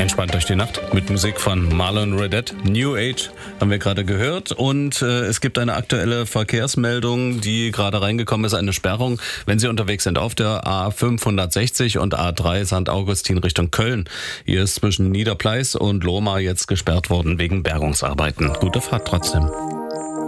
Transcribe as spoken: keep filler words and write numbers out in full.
Entspannt durch die Nacht mit Musik von Marlon Redet. New Age haben wir gerade gehört. Und äh, es gibt eine aktuelle Verkehrsmeldung, die gerade reingekommen ist. Eine Sperrung, wenn Sie unterwegs sind auf der A fünfhundertsechzig und A drei Sankt Augustin Richtung Köln. Hier ist zwischen Niederpleis und Lohmar jetzt gesperrt worden wegen Bergungsarbeiten. Gute Fahrt trotzdem.